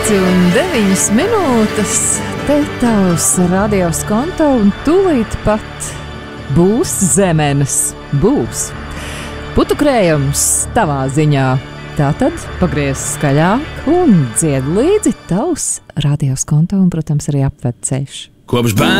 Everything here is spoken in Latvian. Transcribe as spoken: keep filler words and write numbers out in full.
pieci un deviņas minūtes. Te tavs radios konto un tūlīt pat būs zemenes. Būs. Putukrējums tavā ziņā. Tātad pagriez skaļāk un dzied līdzi tavs radios konto un, protams, arī apved ceļš. Kopš bērna